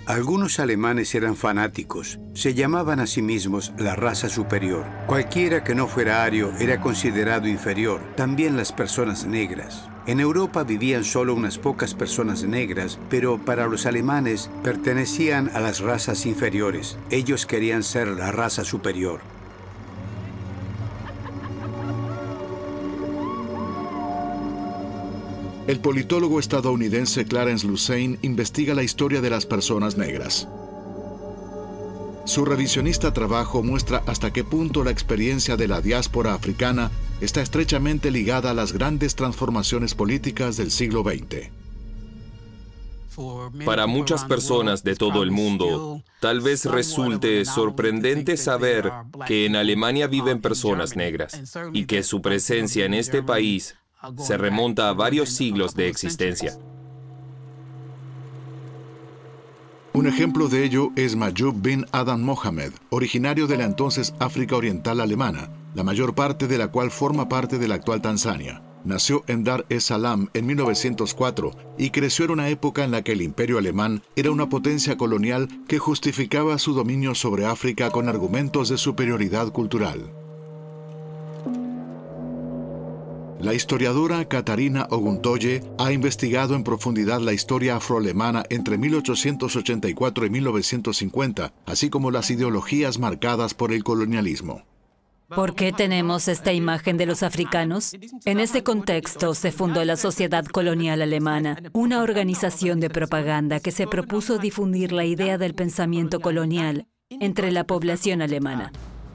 Algunos alemanes eran fanáticos. Se llamaban a sí mismos la raza superior. Cualquiera que no fuera ario era considerado inferior, también las personas negras. En Europa vivían solo unas pocas personas negras, pero para los alemanes pertenecían a las razas inferiores. Ellos querían ser la raza superior. El politólogo estadounidense Clarence Lusane investiga la historia de las personas negras. Su revisionista trabajo muestra hasta qué punto la experiencia de la diáspora africana está estrechamente ligada a las grandes transformaciones políticas del siglo XX. Para muchas personas de todo el mundo, tal vez resulte sorprendente saber que en Alemania viven personas negras y que su presencia en este país se remonta a varios siglos de existencia. Un ejemplo de ello es Mayoub bin Adam Mohamed, originario de la entonces África Oriental Alemana, la mayor parte de la cual forma parte de la actual Tanzania. Nació en Dar es Salaam en 1904 y creció en una época en la que el Imperio Alemán era una potencia colonial que justificaba su dominio sobre África con argumentos de superioridad cultural. La historiadora Katarina Oguntoye ha investigado en profundidad la historia afroalemana entre 1884 y 1950, así como las ideologías marcadas por el colonialismo. ¿Por qué tenemos esta imagen de los africanos? En ese contexto se fundó la Sociedad Colonial Alemana, una organización de propaganda que se propuso difundir la idea del pensamiento colonial entre la población alemana.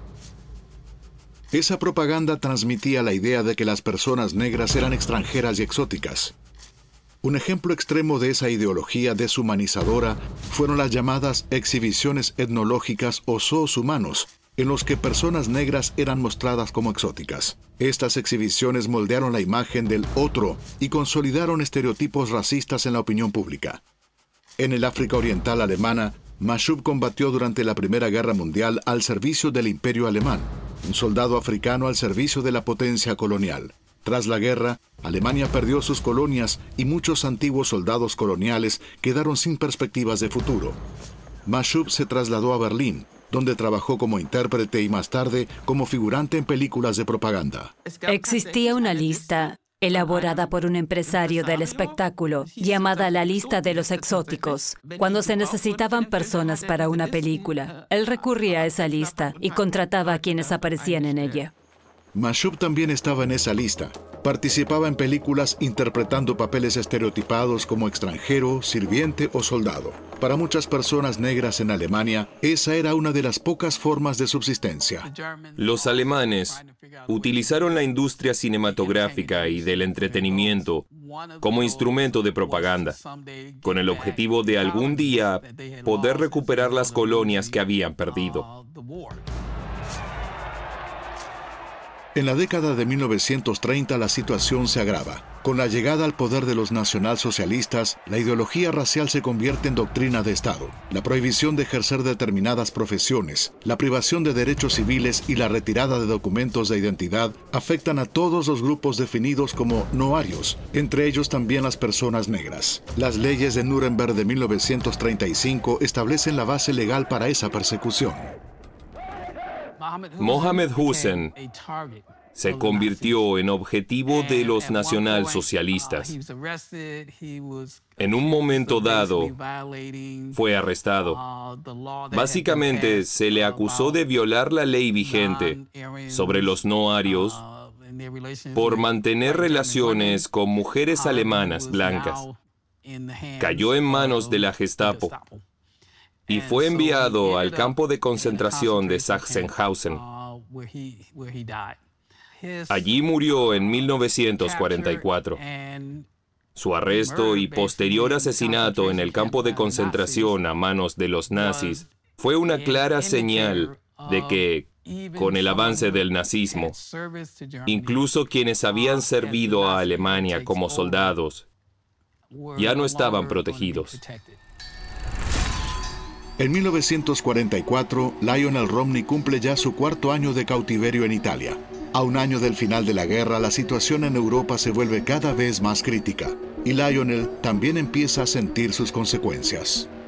Esa propaganda transmitía la idea de que las personas negras eran extranjeras y exóticas. Un ejemplo extremo de esa ideología deshumanizadora fueron las llamadas exhibiciones etnológicas o zoos humanos, en los que personas negras eran mostradas como exóticas. Estas exhibiciones moldearon la imagen del otro y consolidaron estereotipos racistas en la opinión pública. En el África Oriental alemana, Mayoub combatió durante la Primera Guerra Mundial al servicio del Imperio Alemán, un soldado africano al servicio de la potencia colonial. Tras la guerra, Alemania perdió sus colonias y muchos antiguos soldados coloniales quedaron sin perspectivas de futuro. Mayoub se trasladó a Berlín, donde trabajó como intérprete y más tarde como figurante en películas de propaganda. Existía una lista elaborada por un empresario del espectáculo, llamada la lista de los exóticos. Cuando se necesitaban personas para una película, él recurría a esa lista y contrataba a quienes aparecían en ella. Mayoub también estaba en esa lista. Participaba en películas interpretando papeles estereotipados como extranjero, sirviente o soldado. Para muchas personas negras en Alemania, esa era una de las pocas formas de subsistencia. Los alemanes utilizaron la industria cinematográfica y del entretenimiento como instrumento de propaganda, con el objetivo de algún día poder recuperar las colonias que habían perdido. En la década de 1930 la situación se agrava. Con la llegada al poder de los nacionalsocialistas, la ideología racial se convierte en doctrina de Estado. La prohibición de ejercer determinadas profesiones, la privación de derechos civiles y la retirada de documentos de identidad afectan a todos los grupos definidos como no arios, entre ellos también las personas negras. Las leyes de Nuremberg de 1935 establecen la base legal para esa persecución. Mohamed Hussein se convirtió en objetivo de los nacionalsocialistas. En un momento dado, fue arrestado. Básicamente, se le acusó de violar la ley vigente sobre los no arios por mantener relaciones con mujeres alemanas blancas. Cayó en manos de la Gestapo y fue enviado al campo de concentración de Sachsenhausen. Allí murió en 1944. Su arresto y posterior asesinato en el campo de concentración a manos de los nazis fue una clara señal de que, con el avance del nazismo, incluso quienes habían servido a Alemania como soldados ya no estaban protegidos. En 1944, Lionel Romney cumple ya su cuarto año de cautiverio en Italia. A un año del final de la guerra, la situación en Europa se vuelve cada vez más crítica, y Lionel también empieza a sentir sus consecuencias.